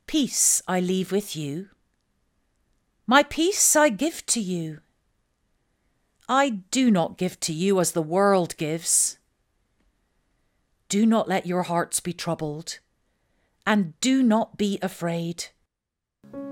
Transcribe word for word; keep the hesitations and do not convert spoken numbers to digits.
Peace I leave with you. My peace I give to you. I do not give to you as the world gives. Do not let your hearts be troubled, and do not be afraid.